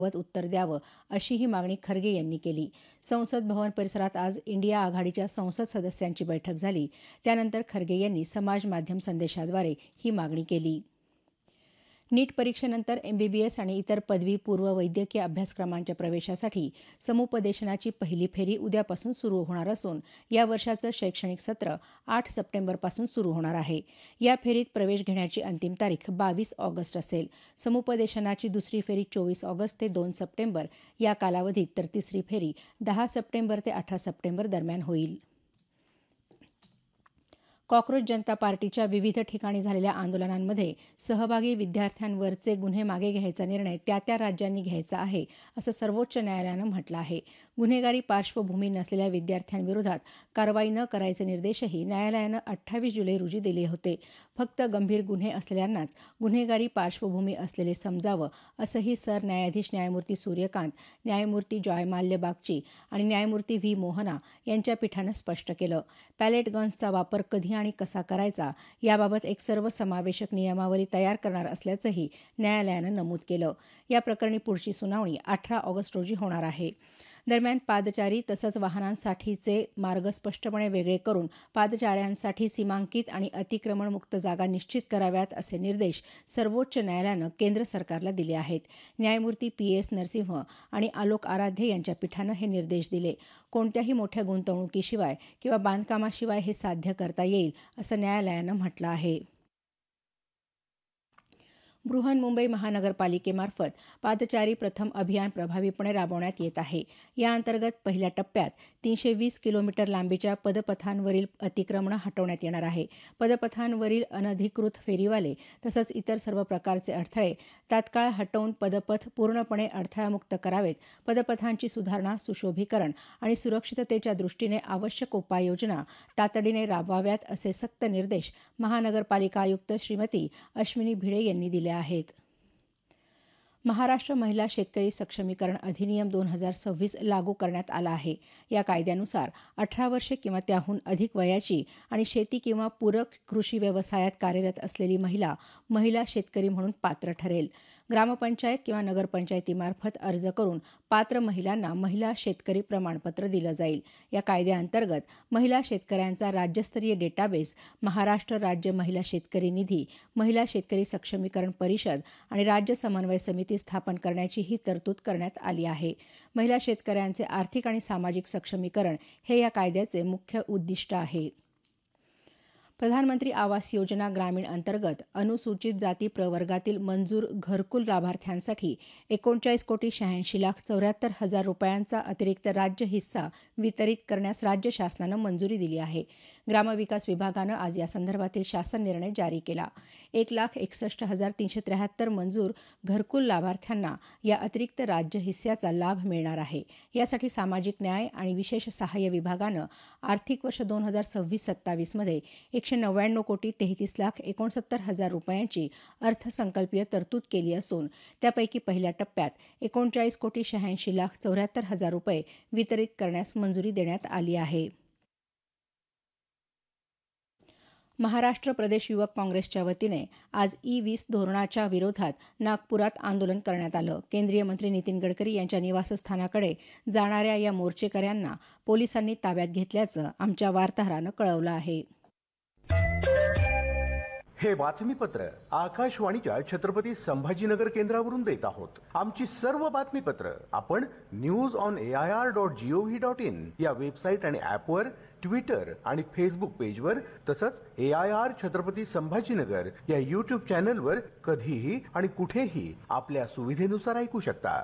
उत्तर द्यावं अशीही मागणी खरगे यांनी केली. संसद भवन परिसरात आज इंडिया आघाडीच्या संसद सदस्यांची बैठक झाली. त्यानंतर खरगे यांनी समाज माध्यम संदेशाद्वारे ही मागणी केली. नीट परीक्षेनंतर एमबीबीएस आणि इतर पदवीपूर्व वैद्यकीय अभ्यासक्रमांच्या प्रवेशासाठी समुपदेशनाची पहिली फेरी उद्यापासून सुरू होणार असून या वर्षाचं शैक्षणिक सत्र 8 सप्टेंबरपासून सुरू होणार आहे. या फेरीत प्रवेश घेण्याची अंतिम तारीख 22 ऑगस्ट असेल. समुपदेशनाची दुसरी फेरी 24 ऑगस्ट ते 2 सप्टेंबर या कालावधीत, तर तिसरी फेरी 10 सप्टेंबर ते 18 सप्टेंबर दरम्यान होईल. कॉक्रोच जनता पार्टीच्या विविध ठिकाणी झालेल्या आंदोलनांमध्ये सहभागी विद्यार्थ्यांवरचे गुन्हे मागे घ्यायचा निर्णय त्या राज्यांनी घ्यायचा आहे, असं सर्वोच्च न्यायालयानं म्हटलं आहे. गुन्हेगारी पार्श्वभूमी नसलेल्या विद्यार्थ्यांविरोधात कारवाई न करायचे निर्देशही न्यायालयानं 28 जुलै रोजी दिले होते. फक्त गंभीर गुन्हे असलेल्यांनाच गुन्हेगारी पार्श्वभूमी असलेले समजावं, असंही सरन्यायाधीश न्यायमूर्ती सूर्यकांत, न्यायमूर्ती जॉयमाल्य बागची आणि न्यायमूर्ती व्ही मोहना यांच्या पीठानं स्पष्ट केलं. पॅलेट गन्सचा वापर कधी आणि कसा करायचा याबाबत एक सर्वसमावेशक नियमावली तयार करणार असल्याचंही न्यायालयानं नमूद केलं. या प्रकरणी पुढची सुनावणी 18 ऑगस्ट रोजी होणार आहे. दरम्यान पादचारी तसंच वाहनांसाठीचे मार्ग स्पष्टपणे वेगळे करून पादचाऱ्यांसाठी सीमांकित आणि अतिक्रमणमुक्त जागा निश्चित कराव्यात असे निर्देश सर्वोच्च न्यायालयानं केंद्र सरकारला दिले आहेत. न्यायमूर्ती PS नरसिंह आणि आलोक आराध्य यांच्या पीठानं हे निर्देश दिले. कोणत्याही मोठ्या गुंतवणुकीशिवाय किंवा बांधकामाशिवाय हे साध्य करता येईल, असं न्यायालयानं म्हटलं आहे. बृहन्मुंबई महानगरपालिकेमार्फत पादचारी प्रथम अभियान प्रभावीपणे राबवण्यात येत आहे. या अंतर्गत पहिल्या टप्प्यात 320 किलोमीटर लांबीच्या पदपथांवरील अतिक्रमणं हटवण्यात येणार आहे. पदपथांवरील अनधिकृत फेरीवाले तसंच इतर सर्व प्रकारचे अडथळे तात्काळ हटवून पदपथ पूर्णपणे अडथळामुक्त करावेत. पदपथांची सुधारणा, सुशोभीकरण आणि सुरक्षिततेच्या दृष्टीने आवश्यक उपाययोजना तातडीने राबवाव्यात असे सक्त निर्देश महानगरपालिका आयुक्त श्रीमती अश्विनी भिडे यांनी दिले आहेत. महाराष्ट्र महिला शेतकरी सक्षमीकरण अधिनियम 2026 लागू करण्यात आला आहे. या कायद्यानुसार 18 वर्षे किंवा त्याहून अधिक वयाची आणि शेती किंवा पूरक कृषी व्यवसायात कार्यरत असलेली महिला शेतकरी म्हणून पात्र ठरेल. ग्रामपंचायत किंवा नगरपंचायतीमार्फत अर्ज करून पात्र महिलांना महिला शेतकरी प्रमाणपत्र दिलं जाईल. या कायद्याअंतर्गत महिला शेतकऱ्यांचा राज्यस्तरीय डेटाबेस महाराष्ट्र राज्य महिला शेतकरी निधी, महिला शेतकरी सक्षमीकरण परिषद आणि राज्य समन्वय समिती स्थापन करण्याची ही तरतूद करण्यात आली आहे. महिला शेतकऱ्यांचे आर्थिक आणि सामाजिक सक्षमीकरण हे या कायद्याचे मुख्य उद्दिष्ट आहे. प्रधानमंत्री आवास योजना ग्रामीण अंतर्गत अनुसूचित जाती प्रवर्गातील मंजूर घरकुल लाभार्थ्यांसाठी 39,86,74,000 रुपयांचा अतिरिक्त राज्य हिस्सा वितरित करण्यास राज्य शासनानं मंजुरी दिली आहे. ग्रामविकास विभागानं आज यासंदर्भातील शासन निर्णय जारी केला. 1,61,373 मंजूर घरकुल लाभार्थ्यांना या अतिरिक्त राज्य हिस्स्याचा लाभ मिळणार आहे. यासाठी सामाजिक न्याय आणि विशेष सहाय्य विभागानं आर्थिक वर्ष 2026-27 मध्ये 199,33,69,000 रुपयांची अर्थसंकल्पीय तरतूद केली असून त्यापैकी पहिल्या टप्प्यात 39,86,74,000 रुपये वितरित करण्यास मंजुरी देण्यात आली आहे. महाराष्ट्र प्रदेश युवक काँग्रेसच्या वतीने आज ई-20 धोरणाच्या विरोधात नागपुरात आंदोलन करण्यात आलं. केंद्रीय मंत्री नितीन गडकरी यांच्या निवासस्थानाकडे जाणाऱ्या या मोर्चेकऱ्यांना पोलिसांनी ताब्यात घेतल्याचं आमच्या वार्ताहरानं कळवलं आहे. हे बातमीपत्र आकाशवाणीच्या छत्रपती संभाजीनगर केंद्रावरून देत आहोत. आमची सर्व बातमीपत्र आपण news.air.gov.in या वेबसाईट आणि ऍपवर, ट्विटर आणि फेसबुक पेजवर, तसंच AIR छत्रपती संभाजीनगर या YouTube चॅनलवर कधीही आणि कुठेही आपल्या सुविधेनुसार ऐकू शकता.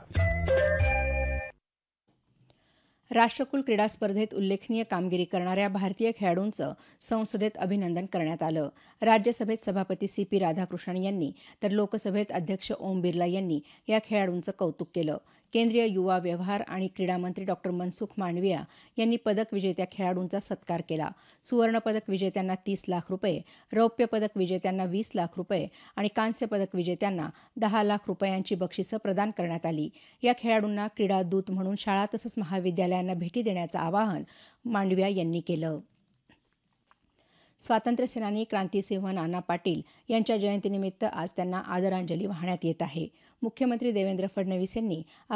राष्ट्रकुल क्रीडा स्पर्धेत उल्लेखनीय कामगिरी करणाऱ्या भारतीय खेळाडूंचं संसदेत अभिनंदन करण्यात आलं. राज्यसभेत सभापती CP राधाकृष्णन यांनी तर लोकसभेत अध्यक्ष ओम बिर्ला यांनी या खेळाडूंचं कौतुक केलं. केंद्रीय युवा व्यवहार आणि क्रीडा मंत्री डॉ. मनसुख मांडविया यांनी पदक विजेत्या खेळाडूंचा सत्कार केला. सुवर्णपदक विजेत्यांना 30 लाख रुपये, रौप्य पदक विजेत्यांना 20 लाख रुपये आणि कांस्य पदक विजेत्यांना 10 लाख रुपयांची बक्षिसं प्रदान करण्यात आली. या खेळाडूंना क्रीडा दूत म्हणून शाळा तसंच महाविद्यालयांना भेटी देण्याचं आवाहन मांडविया यांनी केलं. स्वातंत्र्यसेनानी क्रांतिसिंह नाना पाटील यांच्या जयंतीनिमित्त आज त्यांना आदरांजली वाहण्यात येत आहे. मुख्यमंत्री देवेंद्र फडणवीस यांनी